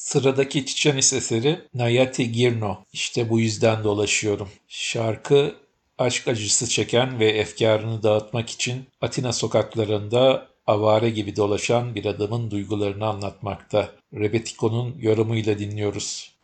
Sıradaki Çiçanis eseri Nayati Girno. İşte bu yüzden dolaşıyorum. Şarkı aşk acısı çeken ve efkarını dağıtmak için Atina sokaklarında avare gibi dolaşan bir adamın duygularını anlatmakta. Rebetiko'nun yorumuyla dinliyoruz.